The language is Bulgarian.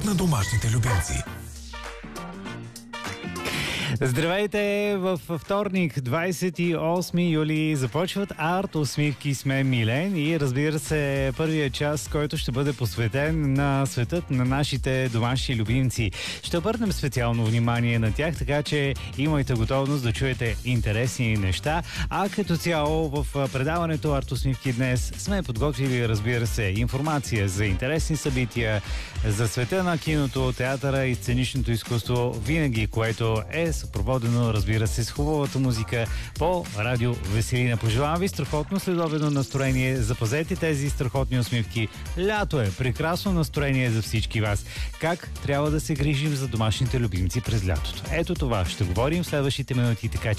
на домашните любимци. Здравейте! Във вторник, 28 юли, започват арт усмивки с мен Милен и разбира се, първият час, който ще бъде посветен на светът на нашите домашни любимци. Ще обърнем специално внимание на тях, така че имайте готовност да чуете интересни неща. А като цяло в предаването арт усмивки днес сме подготвили, разбира се, информация за интересни събития, за света на киното, театъра и сценичното изкуство, винаги, което е съпроводено, разбира се, с хубавата музика по радио Веселина. Пожелавам ви страхотно следобедно настроение. Запазете тези страхотни усмивки. Лято е. Прекрасно настроение за всички вас. Как трябва да се грижим за домашните любимци през лятото? Ето това ще говорим в следващите минути, така